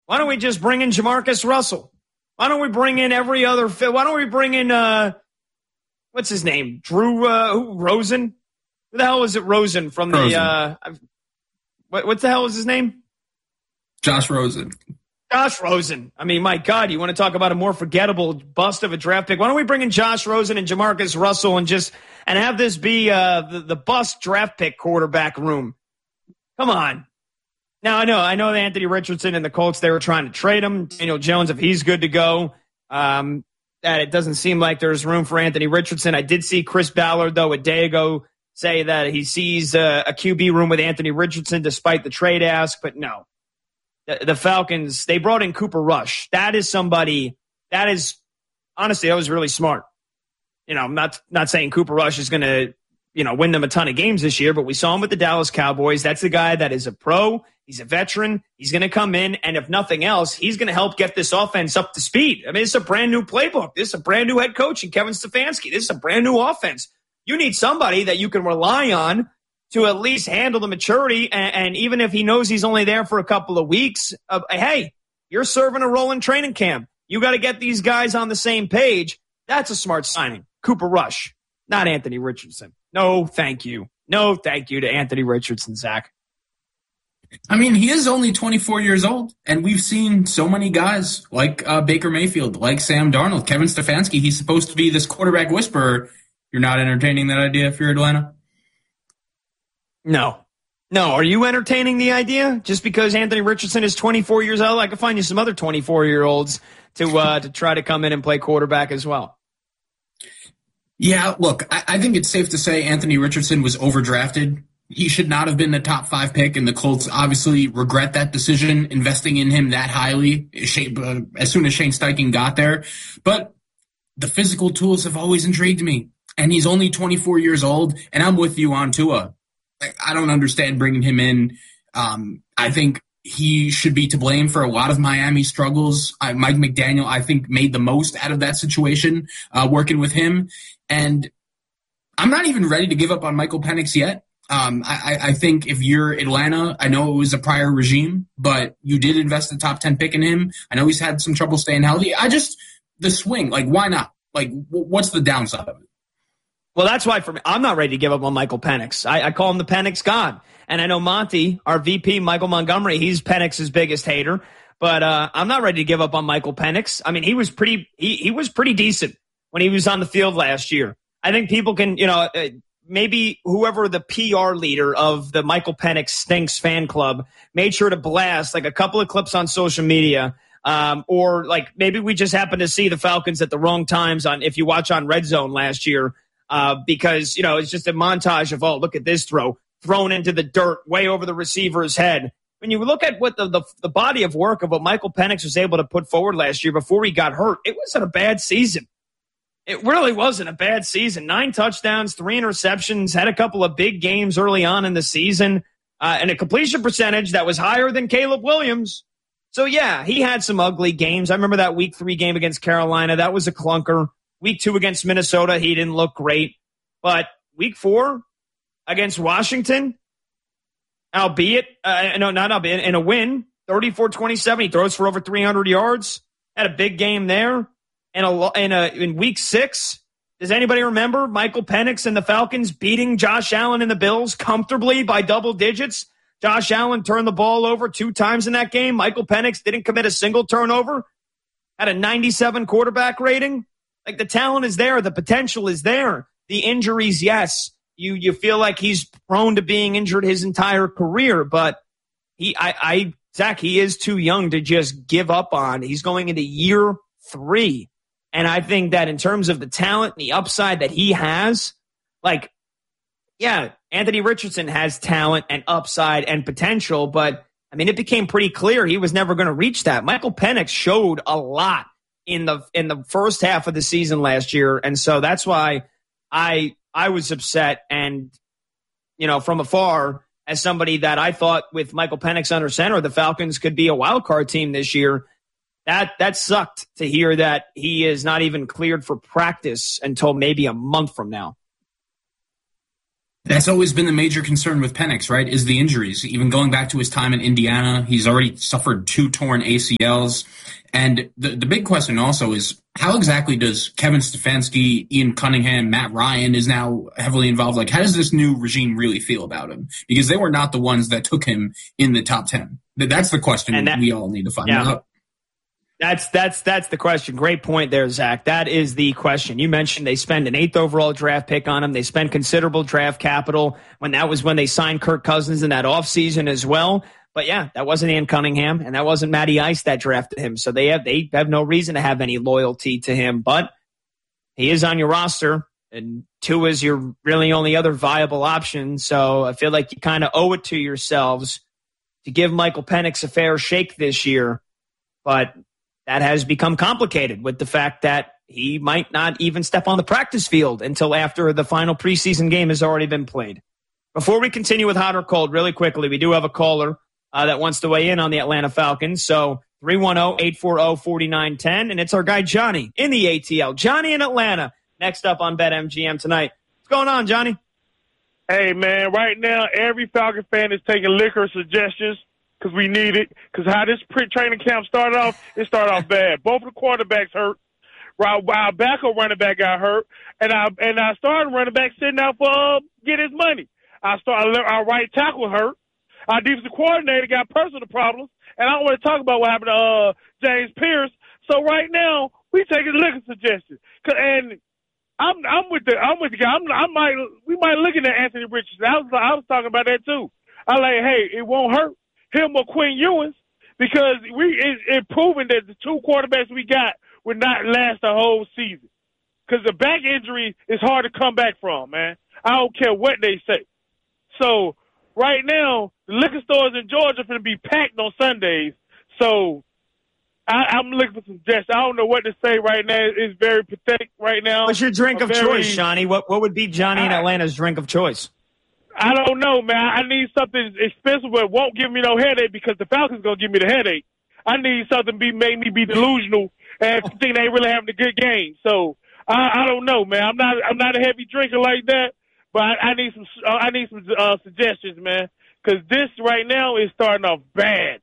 Why don't we just bring in Jamarcus Russell? Why don't we bring in every other fit? Why don't we bring in, what's his name? Drew Rosen? Who the hell is it Rosen from the, what the hell is his name? Josh Rosen. Josh Rosen. I mean, my God, you want to talk about a more forgettable bust of a draft pick? Why don't we bring in Josh Rosen and Jamarcus Russell and have this be the bust draft pick quarterback room? Come on. Now, I know that Anthony Richardson and the Colts, they were trying to trade him. Daniel Jones, if he's good to go, that it doesn't seem like there's room for Anthony Richardson. I did see Chris Ballard, though, a day ago say that he sees a QB room with Anthony Richardson despite the trade ask, but no. The Falcons, they brought in Cooper Rush. That is somebody that is, honestly, that was really smart. I'm not saying Cooper Rush is going to, win them a ton of games this year, but we saw him with the Dallas Cowboys. That's a guy that is a pro. He's a veteran. He's going to come in, and if nothing else, he's going to help get this offense up to speed. I mean, it's a brand new playbook. This is a brand new head coach in Kevin Stefanski. This is a brand new offense. You need somebody that you can rely on to at least handle the maturity, and even if he knows he's only there for a couple of weeks, hey, you're serving a role in training camp. You got to get these guys on the same page. That's a smart signing. Cooper Rush, not Anthony Richardson. No, thank you. No, thank you to Anthony Richardson, Zach. I mean, he is only 24 years old, and we've seen so many guys like Baker Mayfield, like Sam Darnold, Kevin Stefanski. He's supposed to be this quarterback whisperer. You're not entertaining that idea if you're Atlanta? No. Are you entertaining the idea? Just because Anthony Richardson is 24 years old, I can find you some other 24-year-olds to try to come in and play quarterback as well. Yeah, look, I think it's safe to say Anthony Richardson was overdrafted. He should not have been the top 5 pick, and the Colts obviously regret that decision, investing in him that highly as soon as Shane Steichen got there. But the physical tools have always intrigued me, and he's only 24 years old, and I'm with you on Tua. I don't understand bringing him in. I think he should be to blame for a lot of Miami's struggles. Mike McDaniel, I think, made the most out of that situation working with him. And I'm not even ready to give up on Michael Penix yet. I think if you're Atlanta, I know it was a prior regime, but you did invest the top 10 pick in him. I know he's had some trouble staying healthy. The swing, why not? What's the downside of it? Well, that's why for me, I'm not ready to give up on Michael Penix. I call him the Penix God. And I know Monty, our VP, Michael Montgomery, he's Penix's biggest hater. But I'm not ready to give up on Michael Penix. I mean, he was pretty decent when he was on the field last year. I think people can, maybe whoever the PR leader of the Michael Penix Stinks fan club made sure to blast a couple of clips on social media. Or maybe we just happened to see the Falcons at the wrong times if you watch on Red Zone last year. Because, it's just a montage of, look at this thrown into the dirt way over the receiver's head. When you look at what the body of work of what Michael Penix was able to put forward last year before he got hurt, it wasn't a bad season. It really wasn't a bad season. 9 touchdowns, 3 interceptions, had a couple of big games early on in the season, and a completion percentage that was higher than Caleb Williams. So, yeah, he had some ugly games. I remember that Week 3 game against Carolina. That was a clunker. Week 2 against Minnesota, he didn't look great. But Week 4 against Washington, in a win, 34-27. He throws for over 300 yards. Had a big game there. In Week 6, does anybody remember Michael Penix and the Falcons beating Josh Allen and the Bills comfortably by double digits? Josh Allen turned the ball over 2 times in that game. Michael Penix didn't commit a single turnover. Had a 97 quarterback rating. The talent is there. The potential is there. The injuries, yes. You feel like he's prone to being injured his entire career, but Zach, he is too young to just give up on. He's going into year 3. And I think that in terms of the talent and the upside that he has, Anthony Richardson has talent and upside and potential, but it became pretty clear he was never going to reach that. Michael Penix showed a lot in the first half of the season last year. And so that's why I was upset. And, from afar, as somebody that I thought with Michael Penix under center, the Falcons could be a wild card team this year. That sucked to hear that he is not even cleared for practice until maybe a month from now. That's always been the major concern with Penix, right, is the injuries. Even going back to his time in Indiana, he's already suffered 2 torn ACLs. And the big question also is, how exactly does Kevin Stefanski, Ian Cunningham, Matt Ryan is now heavily involved? Like, how does this new regime really feel about him? Because they were not the ones that took him in the top 10. That's the question we all need to find out. That's the question. Great point there, Zach. That is the question. You mentioned they spend an 8th overall draft pick on him. They spend considerable draft capital when they signed Kirk Cousins in that offseason as well. But yeah, that wasn't Ian Cunningham and that wasn't Matty Ice that drafted him. So they have no reason to have any loyalty to him, but he is on your roster and Tua is your really only other viable option. So I feel like you kind of owe it to yourselves to give Michael Penix a fair shake this year. But that has become complicated with the fact that he might not even step on the practice field until after the final preseason game has already been played. Before we continue with hot or cold, really quickly, we do have a caller that wants to weigh in on the Atlanta Falcons. So 310-840-4910, and it's our guy Johnny in the ATL. Johnny in Atlanta, next up on BetMGM tonight. What's going on, Johnny? Hey, man, right now every Falcon fan is taking liquor suggestions because we need it. Because how this training camp started off, it started off bad. Both of the quarterbacks hurt. Our backup running back got hurt, and our starting running back sitting out for get his money. Our right tackle hurt. Our defensive coordinator got personal problems, and I don't want to talk about what happened to James Pierce. So right now, we taking liquor suggestions, and I'm with the guy. We might look at Anthony Richardson. I was talking about that too. I like, hey, it won't hurt him or Quinn Ewers because it's proven that the 2 quarterbacks we got would not last the whole season. Because the back injury is hard to come back from, man. I don't care what they say. So right now, the liquor stores in Georgia are going to be packed on Sundays. So I'm looking for some suggestions. I don't know what to say right now. It's very pathetic right now. What's your drink of choice, Johnny? What would be Johnny in Atlanta's drink of choice? I don't know, man. I need something expensive but won't give me no headache because the Falcons going to give me the headache. I need something make me be delusional and think they ain't really having a good game. So I don't know, man. I'm not a heavy drinker like that, but I need some suggestions, man, because this right now is starting off bad.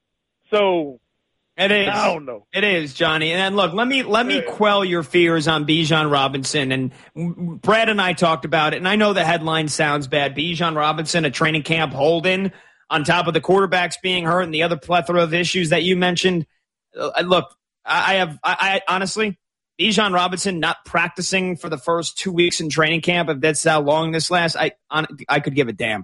So it is. I don't know. It is, Johnny. And then look, let me quell your fears on Bijan Robinson. And Brad and I talked about it, and I know the headline sounds bad. Bijan Robinson, a training camp hold-in on top of the quarterbacks being hurt and the other plethora of issues that you mentioned. Look, I honestly, Bijan Robinson not practicing for the first 2 weeks in training camp, if that's how long this lasts, I could give a damn.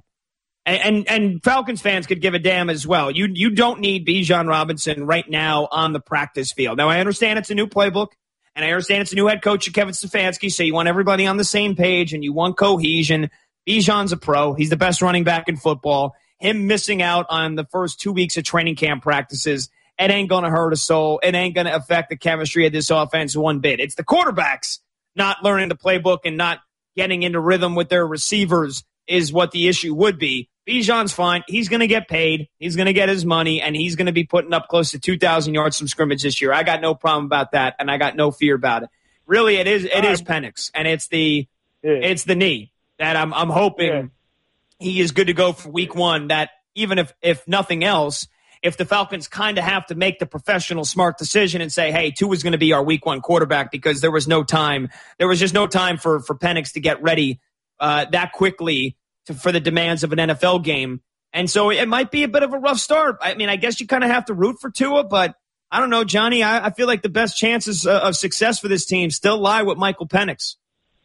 And Falcons fans could give a damn as well. You don't need Bijan Robinson right now on the practice field. Now, I understand it's a new playbook, and I understand it's a new head coach, Kevin Stefanski, so you want everybody on the same page, and you want cohesion. Bijan's a pro. He's the best running back in football. Him missing out on the first 2 weeks of training camp practices, it ain't going to hurt a soul. It ain't going to affect the chemistry of this offense one bit. It's the quarterbacks not learning the playbook and not getting into rhythm with their receivers is what the issue would be. Bijan's fine. He's going to get paid. He's going to get his money, and he's going to be putting up close to 2,000 yards from scrimmage this year. I got no problem about that, and I got no fear about it. Really, it is Penix, and it's the knee that I'm hoping he is good to go for week 1. That even if nothing else, if the Falcons kind of have to make the professional smart decision and say, hey, Tua is going to be our week 1 quarterback because there was just no time for Penix to get ready that quickly for the demands of an NFL game. And so it might be a bit of a rough start. I mean, I guess you kind of have to root for Tua, but I don't know, Johnny. I feel like the best chances of success for this team still lie with Michael Penix.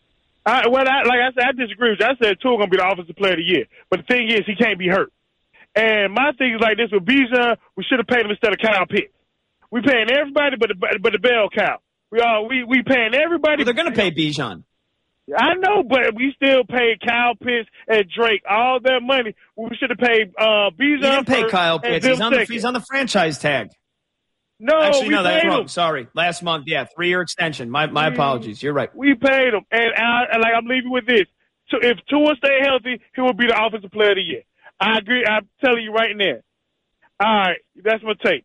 I disagree with you. I said Tua going to be the offensive player of the year. But the thing is, he can't be hurt. And my thing is like this with Bijan, we should have paid him instead of Kyle Pitts. We paying everybody but the bell cow. We paying everybody. Well, they're going to pay Bijan. I know, but we still paid Kyle Pitts and Drake all their money. We should have paid Bijan. You didn't pay Kyle Pitts. He's on the franchise tag. No, actually, no, that's wrong. Him. Sorry, last month, 3-year extension. My apologies. You're right. We paid him, and I'm leaving with this. So if Tua stay healthy, he will be the offensive player of the year. I agree. I'm telling you right now. All right, that's my take.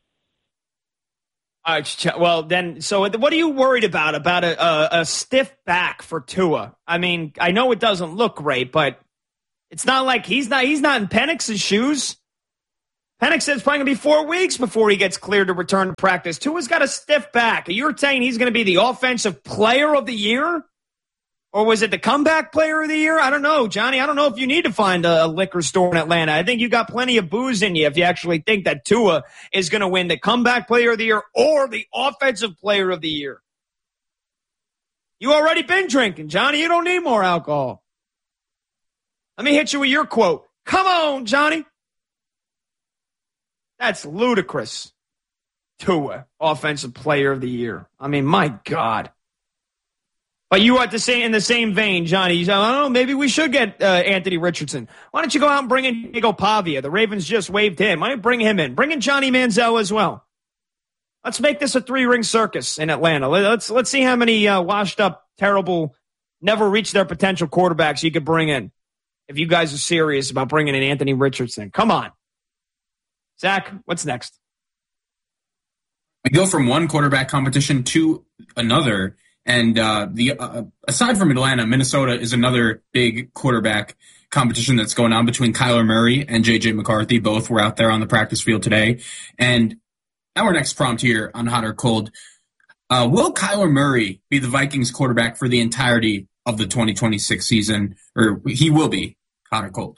All right, well, then, so what are you worried about a stiff back for Tua? I mean, I know it doesn't look great, but It's not like he's not in Penix's shoes. Penix says it's probably going to be 4 weeks before he gets cleared to return to practice. Tua's got a stiff back. You're saying he's going to be the offensive player of the year? Or was it the comeback player of the year? I don't know, Johnny. I don't know if you need to find a liquor store in Atlanta. I think you got plenty of booze in you if you actually think that Tua is going to win the comeback player of the year or the offensive player of the year. You already been drinking, Johnny. You don't need more alcohol. Let me hit you with your quote. Come on, Johnny. That's ludicrous. Tua, offensive player of the year. I mean, my God. But you are in the same vein, Johnny. You say, I don't know, maybe we should get Anthony Richardson. Why don't you go out and bring in Diego Pavia? The Ravens just waived him. Why don't you bring him in? Bring in Johnny Manziel as well. Let's make this a 3-ring circus in Atlanta. Let's see how many washed up, terrible, never reached their potential quarterbacks you could bring in. If you guys are serious about bringing in Anthony Richardson. Come on. Zach, what's next? We go from one quarterback competition to another. And aside from Atlanta, Minnesota is another big quarterback competition that's going on between Kyler Murray and J.J. McCarthy. Both were out there on the practice field today. And our next prompt here on Hot or Cold, will Kyler Murray be the Vikings quarterback for the entirety of the 2026 season? Or he will be, hot or cold?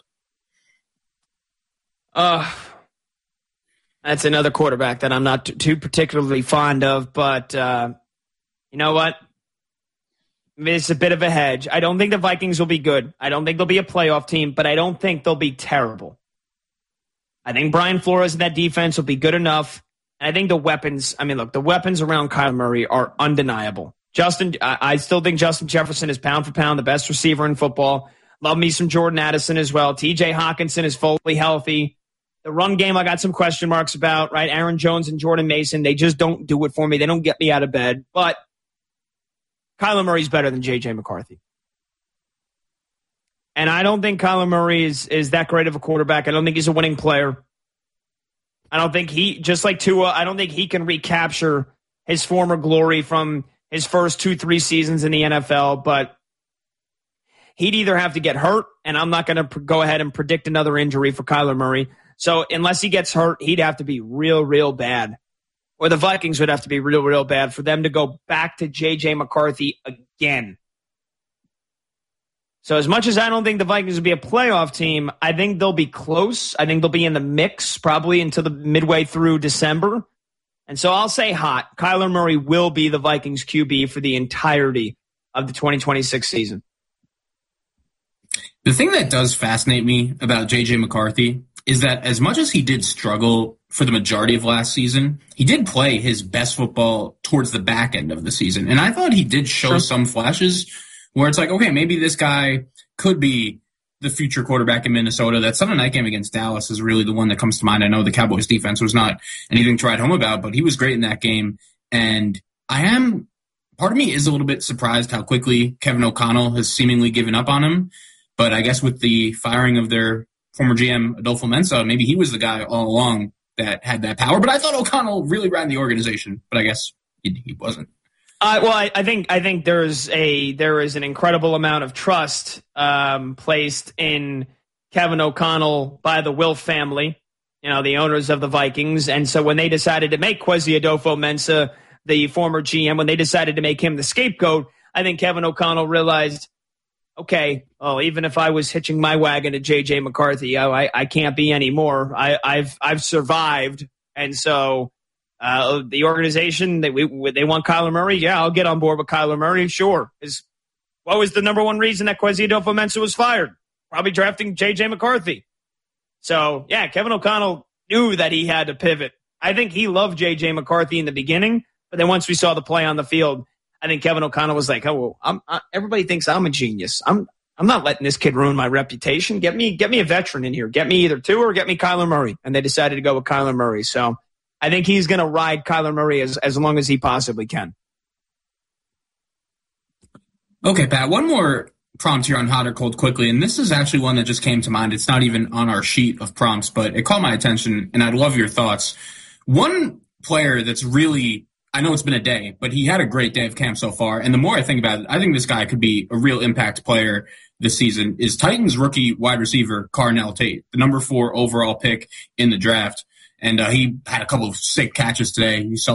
That's another quarterback that I'm not too particularly fond of. But you know what? It's a bit of a hedge. I don't think the Vikings will be good. I don't think they'll be a playoff team, but I don't think they'll be terrible. I think Brian Flores and that defense will be good enough. And I think the weapons around Kyler Murray are undeniable. I still think Justin Jefferson is pound for pound the best receiver in football. Love me some Jordan Addison as well. TJ Hawkinson is fully healthy. The run game I got some question marks about, right? Aaron Jones and Jordan Mason, they just don't do it for me. They don't get me out of bed. But Kyler Murray's better than J.J. McCarthy. And I don't think Kyler Murray is that great of a quarterback. I don't think he's a winning player. I don't think just like Tua, I don't think he can recapture his former glory from his first 2-3 seasons in the NFL. But he'd either have to get hurt, and I'm not going to go ahead and predict another injury for Kyler Murray. So unless he gets hurt, he'd have to be real, real bad. Or the Vikings would have to be real, real bad for them to go back to J.J. McCarthy again. So as much as I don't think the Vikings will be a playoff team, I think they'll be close. I think they'll be in the mix probably until the midway through December. And so I'll say hot. Kyler Murray will be the Vikings QB for the entirety of the 2026 season. The thing that does fascinate me about J.J. McCarthy is that as much as he did struggle for the majority of last season, he did play his best football towards the back end of the season. And I thought he did show some flashes where it's like, okay, maybe this guy could be the future quarterback in Minnesota. That Sunday night game against Dallas is really the one that comes to mind. I know the Cowboys defense was not anything to write home about, but he was great in that game. And part of me is a little bit surprised how quickly Kevin O'Connell has seemingly given up on him. But I guess with the firing of their former GM, Adolfo Mensa, maybe he was the guy all along that had that power. But I thought O'Connell really ran the organization, but I guess he wasn't. I think there is an incredible amount of trust placed in Kevin O'Connell by the Wilf family, the owners of the Vikings. And so when they decided to make Kwesi Adolfo-Mensah the former GM, when they decided to make him the scapegoat, I think Kevin O'Connell realized, okay, even if I was hitching my wagon to J.J. McCarthy, I can't be anymore. I've survived, and so the organization they want Kyler Murray. Yeah, I'll get on board with Kyler Murray. Sure. What was the number one reason that Kwesi Adolfo-Mensah was fired? Probably drafting J.J. McCarthy. So yeah, Kevin O'Connell knew that he had to pivot. I think he loved J.J. McCarthy in the beginning, but then once we saw the play on the field, I think Kevin O'Connell was like, "Oh, well, everybody thinks I'm a genius. I'm not letting this kid ruin my reputation. Get me a veteran in here. Get me either Tua or get me Kyler Murray." And they decided to go with Kyler Murray. So I think he's going to ride Kyler Murray as long as he possibly can. Okay, Pat. One more prompt here on Hot or Cold quickly, and this is actually one that just came to mind. It's not even on our sheet of prompts, but it caught my attention, and I'd love your thoughts. One player that's really, I know it's been a day, but he had a great day of camp so far. And the more I think about it, I think this guy could be a real impact player this season is Titans rookie wide receiver Carnell Tate, the number 4 overall pick in the draft. And he had a couple of sick catches today. You saw